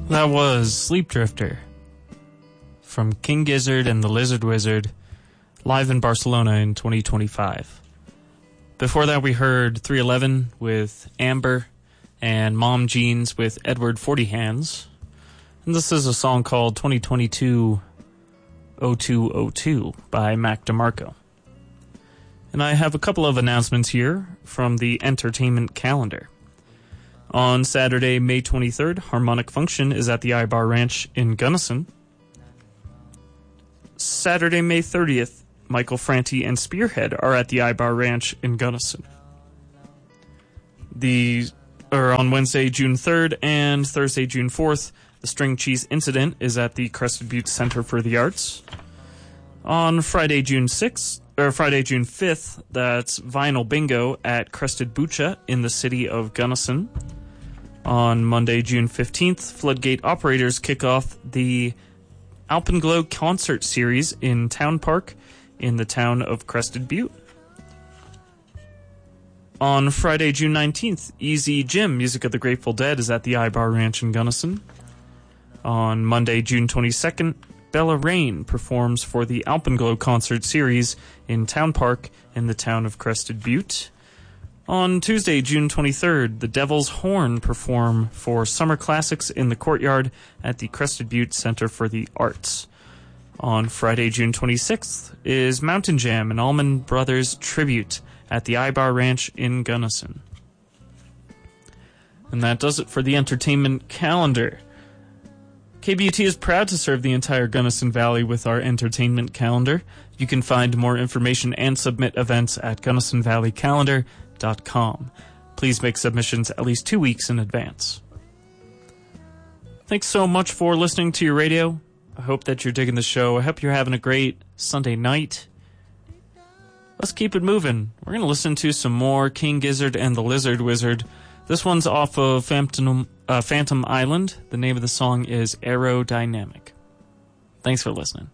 That was Sleep Drifter from King Gizzard and the Lizard Wizard live in Barcelona in 2025. Before that we heard 311 with Amber and Mom Jeans with Edward 40 Hands. And this is a song called 2022-0202 by Mac DeMarco. And I have a couple of announcements here from the entertainment calendar. On Saturday, May 23rd, Harmonic Function is at the Ibar Ranch in Gunnison. Saturday, May 30th, Michael Franti and Spearhead are at the Ibar Ranch in Gunnison. On Wednesday, June 3rd and Thursday, June 4th, the String Cheese Incident is at the Crested Butte Center for the Arts. On Friday, June 5th, that's Vinyl Bingo at Crested Bucha in the city of Gunnison. On Monday, June 15th, Floodgate Operators kick off the Alpenglow concert series in Town Park in the town of Crested Butte. On Friday, June 19th, Easy Jim, Music of the Grateful Dead, is at the Ibar Ranch in Gunnison. On Monday, June 22nd, Bella Rain performs for the Alpenglow concert series in Town Park in the town of Crested Butte. On Tuesday, June 23rd, the Devil's Horn perform for Summer Classics in the Courtyard at the Crested Butte Center for the Arts. On Friday, June 26th, is Mountain Jam and Allman Brothers Tribute at the Ibar Ranch in Gunnison. And that does it for the entertainment calendar. KBUT is proud to serve the entire Gunnison Valley with our entertainment calendar. You can find more information and submit events at GunnisonValleyCalendar.com. Please make submissions at least 2 weeks in advance. Thanks so much for listening to your radio. I hope that you're digging the show. I hope you're having a great Sunday night. Let's keep it moving. We're going to listen to some more King Gizzard and the Lizard Wizard. This one's off of Phantom Island. The name of the song is Aerodynamic. Thanks for listening.